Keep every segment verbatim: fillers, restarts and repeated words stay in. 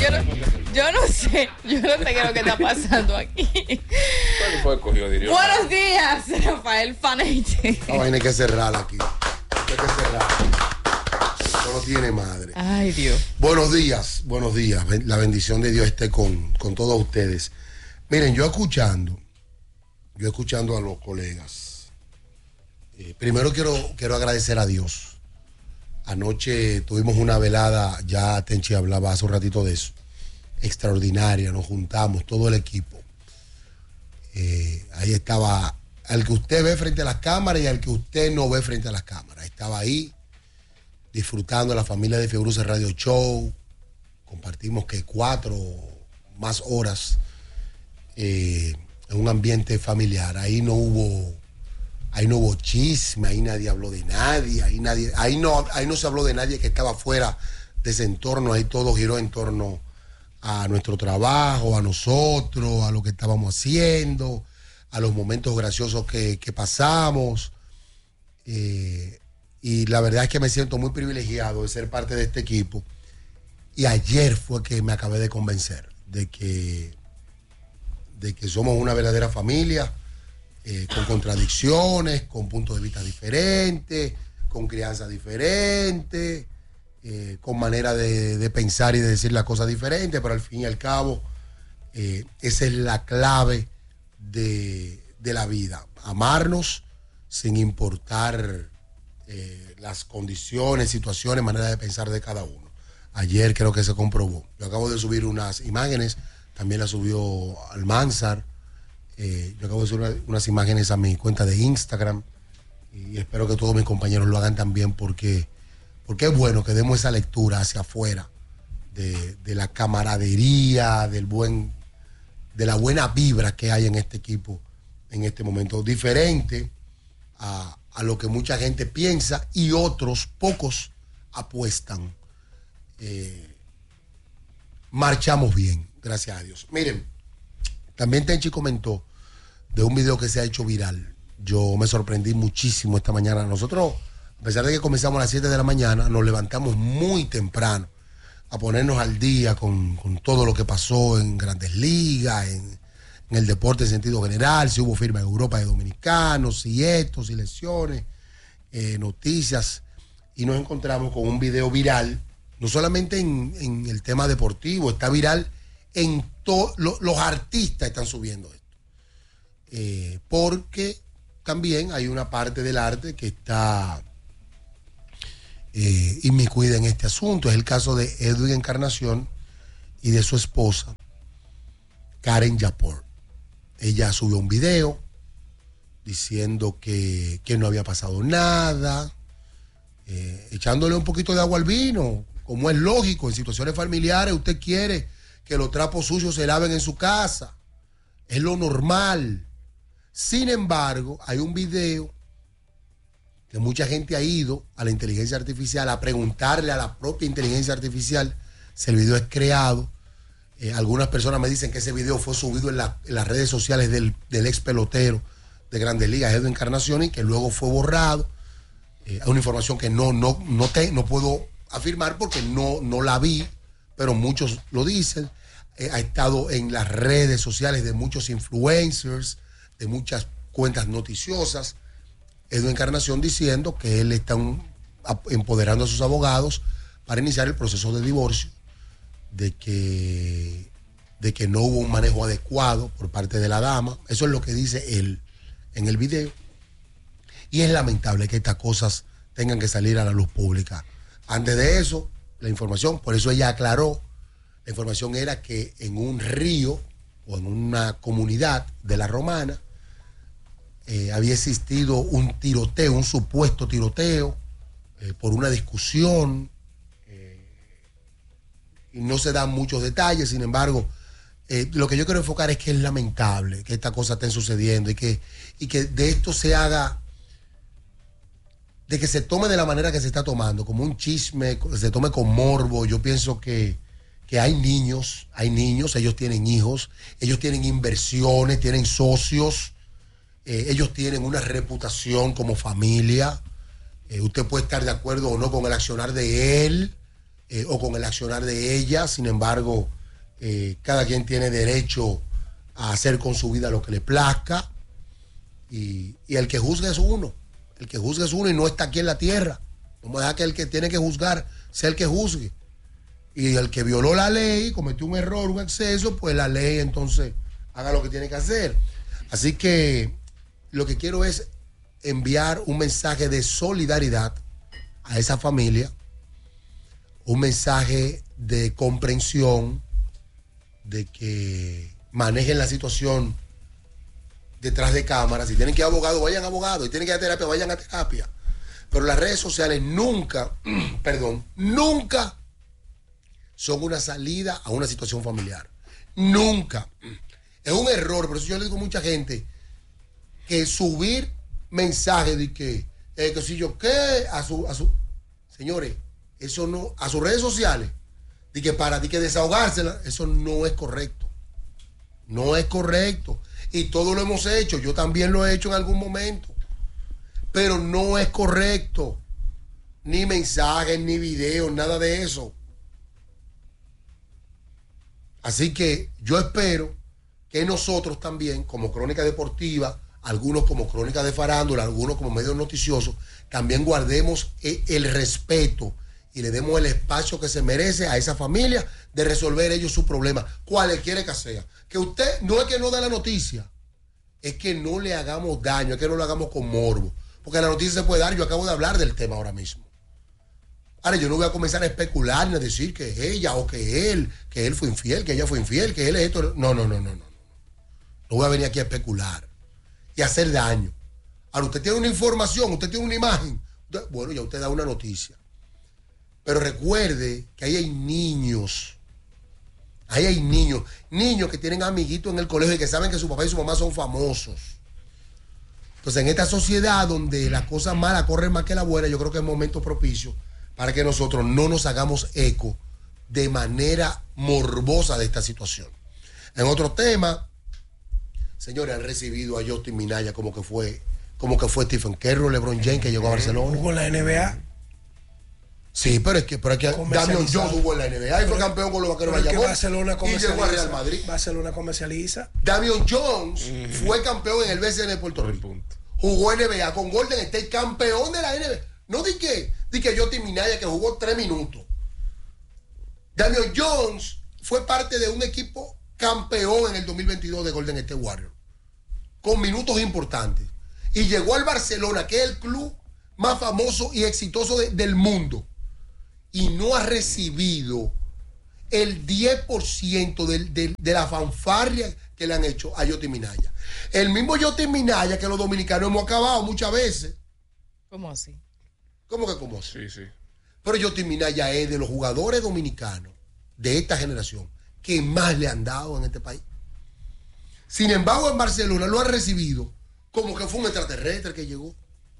yo, no, yo no sé, yo no sé qué es lo que está pasando aquí. Buenos días, Rafael Fanete. La vaina hay que cerrarla aquí. Hay que cerrarla. No tiene madre. Ay, Dios. Buenos días, buenos días. La bendición de Dios esté con, con todos ustedes. Miren, yo escuchando, yo escuchando a los colegas. Eh, primero quiero, quiero agradecer a Dios. Anoche tuvimos una velada, ya Tenchi hablaba hace un ratito de eso, extraordinaria, nos juntamos, todo el equipo. Eh, ahí estaba al que usted ve frente a las cámaras y al que usted no ve frente a las cámaras. Estaba ahí disfrutando la familia de Fiebruse Radio Show. Compartimos que cuatro más horas eh, en un ambiente familiar. Ahí no hubo... Ahí no hubo chisme, ahí nadie habló de nadie, ahí nadie, ahí no, ahí no se habló de nadie que estaba fuera de ese entorno, ahí todo giró en torno a nuestro trabajo, a nosotros, a lo que estábamos haciendo, a los momentos graciosos que, que pasamos. Eh, y la verdad es que me siento muy privilegiado de ser parte de este equipo. Y ayer fue que me acabé de convencer de que, de que somos una verdadera familia. Eh, con contradicciones, con puntos de vista diferentes, con crianza diferente, eh, con manera de, de pensar y de decir las cosas diferentes, pero al fin y al cabo eh, esa es la clave de, de la vida, amarnos sin importar eh, las condiciones, situaciones, manera de pensar de cada uno. Ayer creo que se comprobó. Yo acabo de subir unas imágenes, también las subió Almanzar. Eh, yo acabo de subir una, unas imágenes a mi cuenta de Instagram y espero que todos mis compañeros lo hagan también porque, porque es bueno que demos esa lectura hacia afuera de, de la camaradería, del buen, de la buena vibra que hay en este equipo en este momento, diferente a, a lo que mucha gente piensa y otros, pocos, apuestan. Eh, marchamos bien, gracias a Dios. Miren, también Tenchi comentó de un video que se ha hecho viral. Yo me sorprendí muchísimo esta mañana. Nosotros, a pesar de que comenzamos a las siete de la mañana, nos levantamos muy temprano a ponernos al día con, con todo lo que pasó en Grandes Ligas, en, en el deporte en sentido general, si hubo firma en Europa de dominicanos, si esto, si lesiones, eh, noticias. Y nos encontramos con un video viral, no solamente en, en el tema deportivo, está viral en todos lo, los artistas están subiendo esto. Eh, porque también hay una parte del arte que está eh, inmiscuida en este asunto. Es el caso de Edwin Encarnación y de su esposa, Karen Yapor. Ella subió un video diciendo que, que no había pasado nada, eh, echándole un poquito de agua al vino, como es lógico, en situaciones familiares usted quiere que los trapos sucios se laven en su casa. Es lo normal. Sin embargo, hay un video que mucha gente ha ido a la inteligencia artificial a preguntarle a la propia inteligencia artificial si el video es creado. Eh, algunas personas me dicen que ese video fue subido en, la, en las redes sociales del, del ex pelotero de Grandes Ligas, Edwin Encarnación, y que luego fue borrado. Eh, hay una información que no, no, no, te, no puedo afirmar porque no, no la vi, pero muchos lo dicen. Eh, ha estado en las redes sociales de muchos influencers, de muchas cuentas noticiosas, Edwin Encarnación diciendo que él está un, a, empoderando a sus abogados para iniciar el proceso de divorcio, de que, de que no hubo un manejo adecuado por parte de la dama. Eso es lo que dice él en el video. Y es lamentable que estas cosas tengan que salir a la luz pública. Antes de eso, la información, por eso ella aclaró, la información era que en un río o en una comunidad de La Romana eh, había existido un tiroteo, un supuesto tiroteo eh, por una discusión eh, y no se dan muchos detalles. Sin embargo, eh, lo que yo quiero enfocar es que es lamentable que estas cosas estén sucediendo y que, y que de esto se haga, de que se tome de la manera que se está tomando, como un chisme, se tome con morbo. Yo pienso que que hay niños, hay niños, ellos tienen hijos, ellos tienen inversiones, tienen socios, eh, ellos tienen una reputación como familia. Eh, usted puede estar de acuerdo o no con el accionar de él, eh, o con el accionar de ella. Sin embargo, eh, cada quien tiene derecho a hacer con su vida lo que le plazca. Y, y el que juzgue es uno. El que juzgue es uno y no está aquí en la tierra. Vamos a dejar que el que tiene que juzgar sea el que juzgue. Y el que violó la ley, cometió un error, un exceso, pues la ley entonces haga lo que tiene que hacer. Así que lo que quiero es enviar un mensaje de solidaridad a esa familia, un mensaje de comprensión, de que manejen la situación detrás de cámaras. Si tienen que ir a abogado, vayan a abogado. Si tienen que ir a terapia, vayan a terapia. Pero las redes sociales nunca, perdón, nunca son una salida a una situación familiar. Nunca. Es un error, por eso yo le digo a mucha gente que subir mensajes de que, eh, que si yo qué, a su, a su, señores, eso no, a sus redes sociales, de que para de que desahogársela, eso no es correcto. No es correcto. Y todos lo hemos hecho, yo también lo he hecho en algún momento. Pero no es correcto. Ni mensajes, ni videos, nada de eso. Así que yo espero que nosotros también, como Crónica Deportiva, algunos como Crónica de Farándula, algunos como medios noticiosos, también guardemos el respeto y le demos el espacio que se merece a esa familia de resolver ellos su problema, cualquiera que sea. Que usted no es que no dé la noticia, es que no le hagamos daño, es que no lo hagamos con morbo. Porque la noticia se puede dar, yo acabo de hablar del tema ahora mismo. Ahora, yo no voy a comenzar a especular ni a decir que ella o que él, que él fue infiel, que ella fue infiel, que él es esto. No, no, no, no, no. No voy a venir aquí a especular y a hacer daño. Ahora, usted tiene una información, usted tiene una imagen. Usted, bueno, ya usted da una noticia. Pero recuerde que ahí hay niños. Ahí hay niños. Niños que tienen amiguitos en el colegio y que saben que su papá y su mamá son famosos. Entonces, en esta sociedad donde las cosas malas corren más que la buena, yo creo que es momento propicio para que nosotros no nos hagamos eco de manera morbosa de esta situación. En otro tema, señores, han recibido a Justin Minaya como que fue, como que fue Stephen Curry, LeBron James, que llegó a Barcelona. ¿Jugó en la N B A? Sí, pero es que, pero es que Damian Jones jugó en la N B A y fue campeón con los Vaqueros de Bayamón. Barcelona y llegó a Real Madrid. Barcelona comercializa. Damian Jones uh-huh. fue campeón en el B C N de Puerto Rico. Jugó N B A con Golden State, campeón de la N B A. No di que, di que Justin Minaya que jugó tres minutos. Damian Jones fue parte de un equipo campeón en el dos mil veintidós de Golden State Warriors, con minutos importantes. Y llegó al Barcelona, que es el club más famoso y exitoso de, del mundo. Y no ha recibido el diez por ciento de, de, de la fanfarria que le han hecho a Justin Minaya. El mismo Justin Minaya que los dominicanos hemos acabado muchas veces. ¿Cómo así? ¿Cómo que cómo así? Sí, sí. Pero Justin Minaya es de los jugadores dominicanos de esta generación que más le han dado en este país. Sin embargo, en Barcelona lo ha recibido como que fue un extraterrestre que llegó.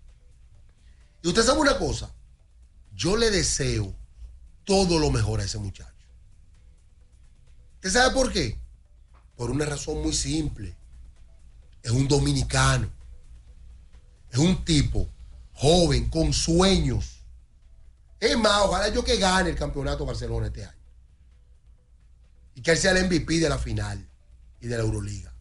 Y usted sabe una cosa, yo le deseo todo lo mejor a ese muchacho. ¿Usted sabe por qué? Por una razón muy simple. Es un dominicano. Es un tipo joven, con sueños. Es más, ojalá yo que gane el campeonato Barcelona este año. Y que él sea el M V P de la final y de la Euroliga.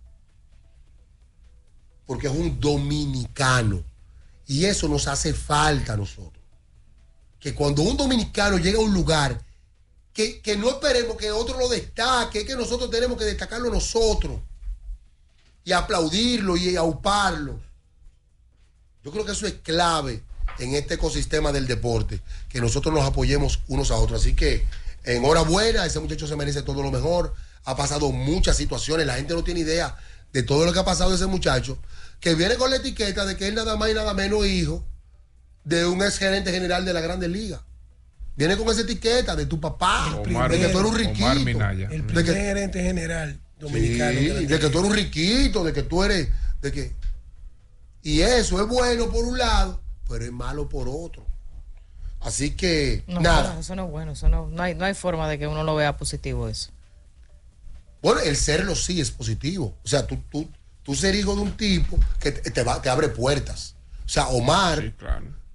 Porque es un dominicano. Y eso nos hace falta a nosotros. Que cuando un dominicano llega a un lugar, que, que no esperemos que otro lo destaque, que nosotros tenemos que destacarlo nosotros. Y aplaudirlo y auparlo. Yo creo que eso es clave en este ecosistema del deporte, que nosotros nos apoyemos unos a otros. Así que enhorabuena, ese muchacho se merece todo lo mejor. Ha pasado muchas situaciones, la gente no tiene idea de todo lo que ha pasado de ese muchacho, que viene con la etiqueta de que él nada más y nada menos hijo de un ex gerente general de la Grandes Ligas. Viene con esa etiqueta de tu papá, Omar, de que tú eres un riquito. Omar Minaya. El primer que, gerente general dominicano. Sí, de, de que tú eres un riquito, de que tú eres, de que... Y eso es bueno por un lado, pero es malo por otro. Así que, no, nada. No, eso no es bueno, eso no, no, hay, no hay forma de que uno lo vea positivo eso. Bueno, el serlo sí es positivo. O sea, tú, tú, tú ser hijo de un tipo que te, te, va, te abre puertas. O sea, Omar, sí, claro.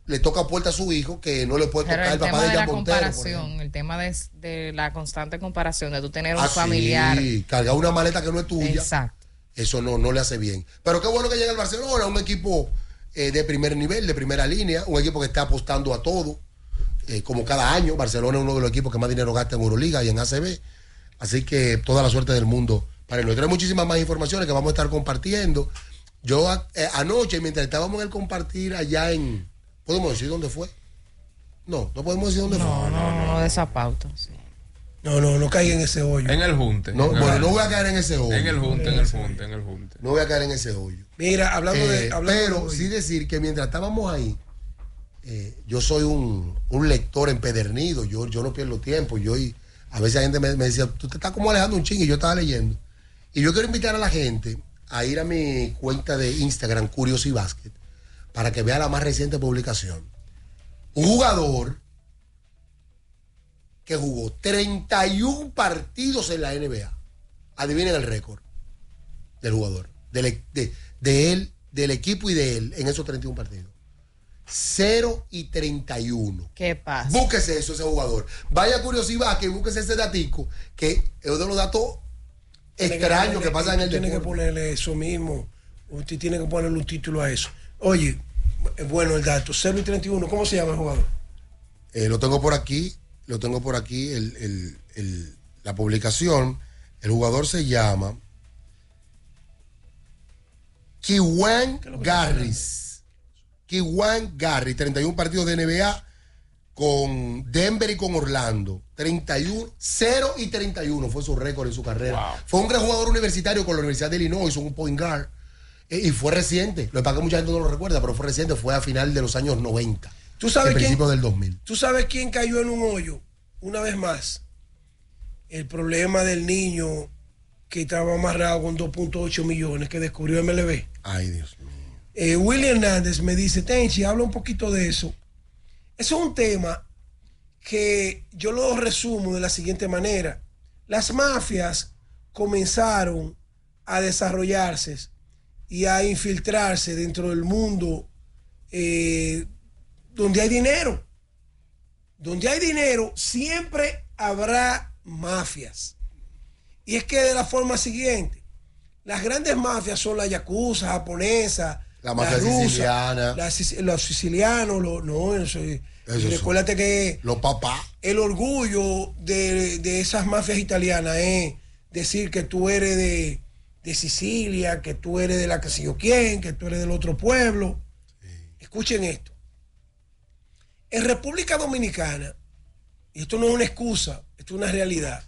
le toca puerta a su hijo que no le puede Pero tocar el, el papá tema de de la Jan Montero. comparación, el tema de, de la constante comparación, de tú tener un Ah, familiar. sí, cargar una maleta que no es tuya. Exacto. Eso no, no le hace bien. Pero qué bueno que llega el Barcelona, un equipo eh, de primer nivel, de primera línea, un equipo que está apostando a todo, eh, como cada año. Barcelona es uno de los equipos que más dinero gasta en Euroliga y en A C B. Así que toda la suerte del mundo para él. Hay muchísimas más informaciones que vamos a estar compartiendo. Yo eh, anoche, mientras estábamos en el compartir allá en... ¿Podemos decir dónde fue? No, no podemos decir dónde No, fue. no, no, no de esa pauta. Sí. No, no, no caiga en ese hoyo. En el junte. No, en bueno, el, no voy a caer en ese hoyo. En el junte, en el junte, en el junte. No voy a caer en ese hoyo. Mira, hablando Eh, de. Hablando pero de hoyo. sí decir que mientras estábamos ahí, eh, yo soy un, un lector empedernido, yo, yo no pierdo tiempo. Yo y, a veces la gente me, me decía, tú te estás como alejando un ching, y yo estaba leyendo. Y yo quiero invitar a la gente a ir a mi cuenta de Instagram, Curiosi Basket, para que vea la más reciente publicación. Un jugador que jugó treinta y uno partidos en la N B A. Adivinen el récord del jugador, del, de, de él, del equipo y de él en esos treinta y uno partidos. cero y treinta y uno. ¿Qué pasa? Búsquese eso, ese jugador. Vaya a Curiosidad que búsquese ese datico, que es uno de los datos extraños que pasan en el Tiene que deporte. ponerle eso mismo. Usted tiene que ponerle un título a eso. Oye, bueno, el dato, cero y treinta y uno. ¿Cómo se llama el jugador? Eh, lo tengo por aquí, lo tengo por aquí, el, el, el, la publicación. El jugador se llama Kiwan Garris. Kiwan Garris, treinta y uno partidos de N B A con Denver y con Orlando. treinta y uno, cero y treinta y uno fue su récord en su carrera. Wow. Fue un gran jugador universitario con la Universidad de Illinois, hizo un point guard. Eh, y fue reciente. Lo que pasa es que mucha gente no lo recuerda, pero fue reciente, fue a final de los años noventa. ¿Tú sabes al quién? principio del dos mil. ¿Tú sabes quién cayó en un hoyo? Una vez más. El problema del niño que estaba amarrado con dos punto ocho millones que descubrió M L B. Ay, Dios mío. Eh, William Hernández me dice, Tenchi, habla un poquito de eso. Eso es un tema que yo lo resumo de la siguiente manera. Las mafias comenzaron a desarrollarse y a infiltrarse dentro del mundo eh, donde hay dinero. Donde hay dinero siempre habrá mafias. Y es que de la forma siguiente, las grandes mafias son la yakuza japonesa, La mafia rusa, siciliana. la sic- los sicilianos, lo- no, eso, Eso recuérdate son. que Los papás. el orgullo de, de esas mafias italianas es decir que tú eres de, de Sicilia, que tú eres de la que sé yo quién, que tú eres del otro pueblo. Sí. Escuchen esto. En República Dominicana, y esto no es una excusa, esto es una realidad,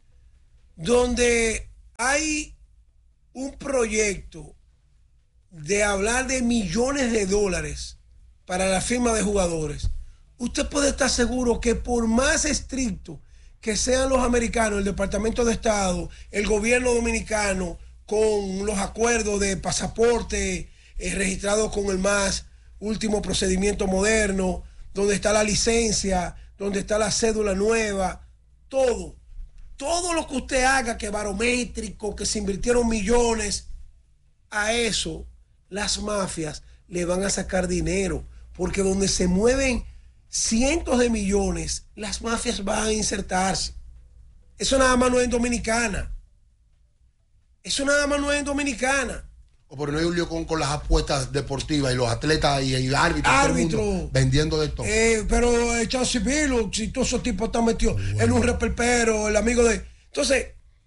donde hay un proyecto de hablar de millones de dólares para la firma de jugadores, usted puede estar seguro que por más estricto que sean los americanos, el Departamento de Estado, el gobierno dominicano, con los acuerdos de pasaporte eh, registrados con el más último procedimiento moderno, donde está la licencia, donde está la cédula nueva, todo, todo lo que usted haga, que barométrico, que se invirtieron millones, a eso las mafias le van a sacar dinero, porque donde se mueven cientos de millones, las mafias van a insertarse. Eso nada más no es en Dominicana. Eso nada más no es en Dominicana. O por no hay un lío con, con las apuestas deportivas y los atletas y, y árbitros. Árbitro. Todo el mundo vendiendo de todo. Eh, pero el Chao Civil, si todos esos tipos están metidos bueno. en un repelpero, el amigo de... Entonces,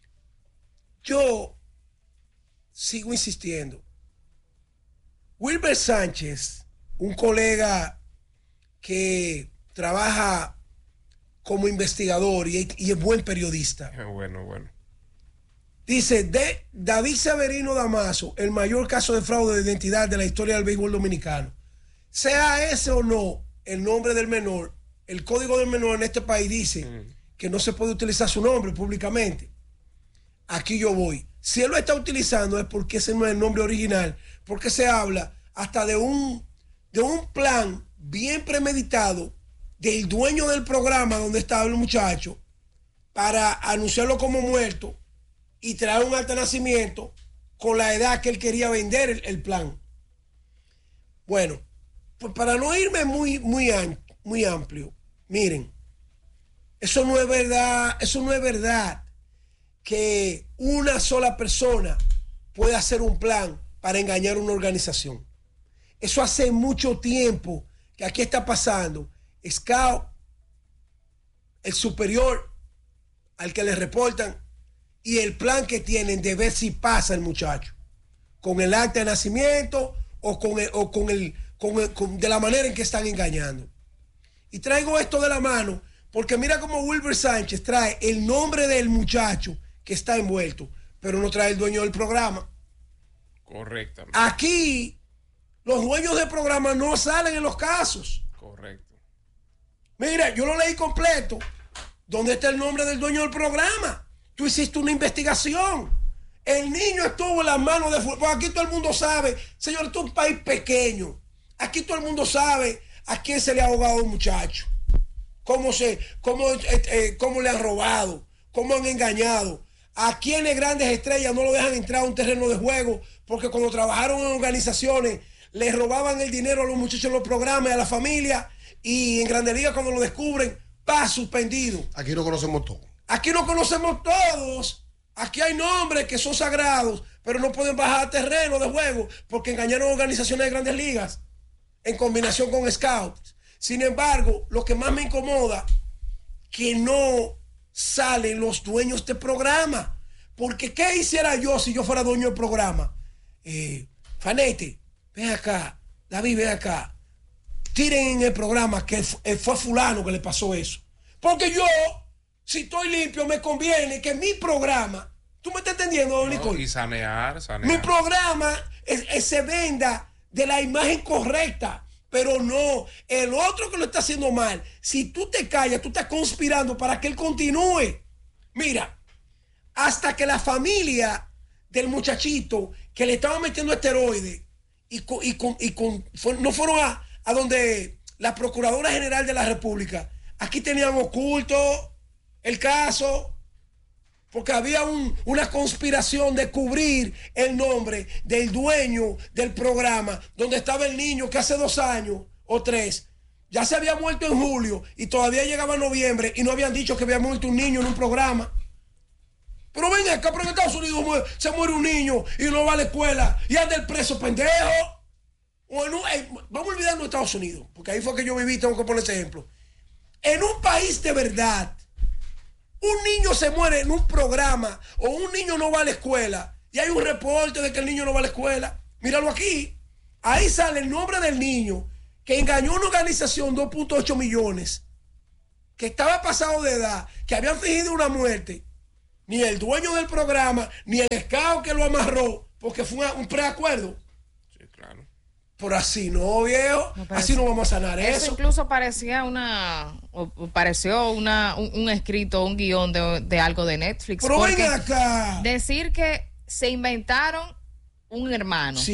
yo sigo insistiendo. Wilber Sánchez, un colega que trabaja como investigador y, y es buen periodista. Bueno, bueno. Dice, de David Severino Damaso, el mayor caso de fraude de identidad de la historia del béisbol dominicano. Sea ese o no el nombre del menor, el código del menor en este país dice mm. que no se puede utilizar su nombre públicamente. Aquí yo voy. Si él lo está utilizando es porque ese no es el nombre original, porque se habla hasta de un, de un plan bien premeditado del dueño del programa donde estaba el muchacho para anunciarlo como muerto y traer un alto nacimiento con la edad que él quería vender el, el plan. Bueno, pues para no irme muy, muy, muy amplio, miren, eso no es verdad, eso no es verdad que una sola persona puede hacer un plan para engañar a una organización. Eso hace mucho tiempo que aquí está pasando. Scout, el superior al que le reportan y el plan que tienen de ver si pasa el muchacho con el acta de nacimiento o con el, o con el, con el con, de la manera en que están engañando. Y traigo esto de la mano porque mira cómo Wilber Sánchez trae el nombre del muchacho que está envuelto, pero no trae el dueño del programa. Correctamente. Aquí los dueños del programa no salen en los casos. Correcto. Mira, yo lo leí completo. ¿Dónde está el nombre del dueño del programa? Tú hiciste una investigación. El niño estuvo en las manos de... Pues aquí todo el mundo sabe. Señor, esto es un país pequeño. Aquí todo el mundo sabe a quién se le ha ahogado un muchacho. Cómo, se, cómo, eh, eh, cómo le han robado. Cómo han engañado. A quienes grandes estrellas no lo dejan entrar a un terreno de juego. Porque cuando trabajaron en organizaciones, les robaban el dinero a los muchachos en los programas, a la familia. Y en Grandes Ligas cuando lo descubren, va suspendido. Aquí lo conocemos todos. Aquí lo conocemos todos. Aquí hay nombres que son sagrados, pero no pueden bajar a terreno de juego porque engañaron a organizaciones de Grandes Ligas en combinación con scouts. Sin embargo, lo que más me incomoda que no salen los dueños de programa. Porque ¿qué hiciera yo si yo fuera dueño del programa? Eh, Fanete, ven acá. David, ven acá. Tiren en el programa que fue fulano que le pasó eso. Porque yo, si estoy limpio, me conviene que mi programa, ¿tú me estás entendiendo, don Nicole? No, y sanear, sanear. Mi programa es, es, se venda de la imagen correcta, pero no, el otro que lo está haciendo mal, si tú te callas, tú estás conspirando para que él continúe. Mira, hasta que la familia del muchachito que le estaban metiendo esteroides y, con, y, con, y con, fue, no fueron a... a donde la Procuradora General de la República, aquí tenían oculto el caso, porque había un, una conspiración de cubrir el nombre del dueño del programa, donde estaba el niño que hace dos años o tres, ya se había muerto en julio y todavía llegaba noviembre y no habían dicho que había muerto un niño en un programa. Pero ven acá, pero en Estados Unidos muere, se muere un niño y no va a la escuela y anda el preso pendejo. Bueno, eh, vamos a olvidarnos de Estados Unidos, porque ahí fue que yo viví, tengo que poner ese ejemplo. En un país de verdad, un niño se muere en un programa o un niño no va a la escuela y hay un reporte de que el niño no va a la escuela. Míralo aquí. Ahí sale el nombre del niño que engañó a una organización dos punto ocho millones, que estaba pasado de edad, que habían fingido una muerte. Ni el dueño del programa, ni el scout que lo amarró, porque fue un preacuerdo. Sí, claro. Por así no, viejo. No, así no vamos a sanar eso. Eso incluso parecía una, o pareció una, un, un escrito, un guión de, de algo de Netflix. Pero ven acá. Decir que se inventaron un hermano. Sí.